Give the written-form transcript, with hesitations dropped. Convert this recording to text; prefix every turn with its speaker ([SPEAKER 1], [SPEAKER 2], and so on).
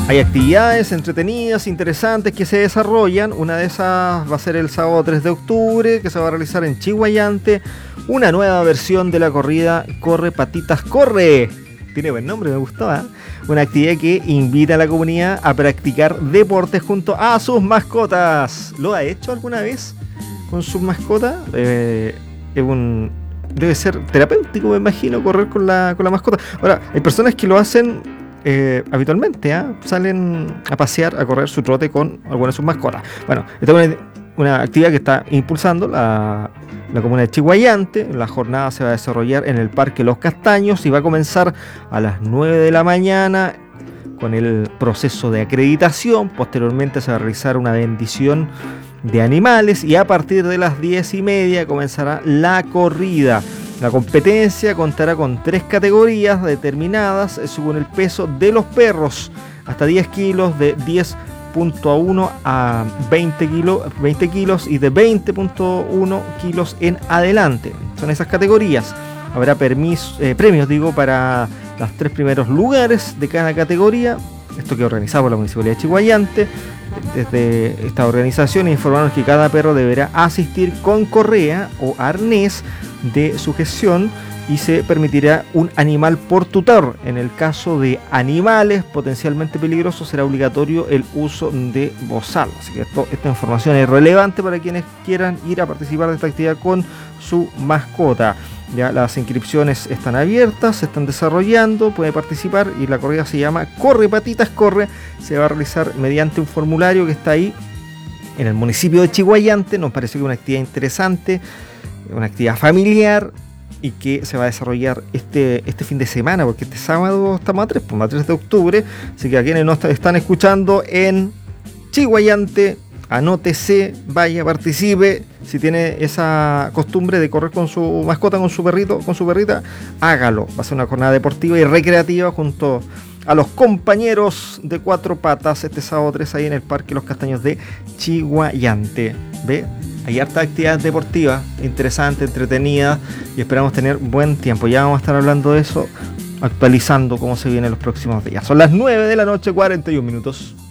[SPEAKER 1] Hay actividades entretenidas, interesantes que se desarrollan. Una de esas va a ser el sábado 3 de octubre, que se va a realizar en Chiguayante, una nueva versión de la corrida Corre Patitas Corre. Tiene buen nombre, me gustó, ¿eh? Una actividad que invita a la comunidad a practicar deportes junto a sus mascotas. ¿Lo ha hecho alguna vez con sus mascotas? Debe ser terapéutico, me imagino, correr con la mascota. Ahora, hay personas que lo hacen habitualmente, salen a pasear, a correr su trote con algunas de sus mascotas. Bueno, esta es una actividad que está impulsando la comuna de Chiguayante. La jornada se va a desarrollar en el Parque Los Castaños y va a comenzar a las 9 de la mañana con el proceso de acreditación. Posteriormente se va a realizar una bendición de animales y a partir de las 10:30 comenzará la corrida. La competencia contará con 3 categorías determinadas según el peso de los perros, hasta 10 kilos, de 10.1 a 20 kilos y de 20.1 kilos en adelante. Son esas categorías. Habrá premios para los 3 primeros lugares de cada categoría. Esto que organizado por la Municipalidad de Chiguayante. Desde esta organización informaron que cada perro deberá asistir con correa o arnés de sujeción y se permitirá un animal por tutor. En el caso de animales potencialmente peligrosos será obligatorio el uso de bozal. Así que esta información es relevante para quienes quieran ir a participar de esta actividad con su mascota. Ya las inscripciones están abiertas, se están desarrollando, puede participar y la corrida se llama Corre Patitas Corre. Se va a realizar mediante un formulario que está ahí en el municipio de Chiguayante. Nos pareció que una actividad interesante, una actividad familiar y que se va a desarrollar este fin de semana, porque este sábado estamos a 3 de octubre. Así que a quienes nos están escuchando en Chiguayante, anótese, vaya, participe. Si tiene esa costumbre de correr con su mascota, con su perrito, con su perrita, hágalo. Va a ser una jornada deportiva y recreativa junto a los compañeros de 4 patas este sábado 3 ahí en el Parque Los Castaños de Chiguayante. ¿Ve? Hay harta actividad deportiva, interesante, entretenida y esperamos tener buen tiempo. Ya vamos a estar hablando de eso, actualizando cómo se viene los próximos días. Son las 9 de la noche, 41 minutos.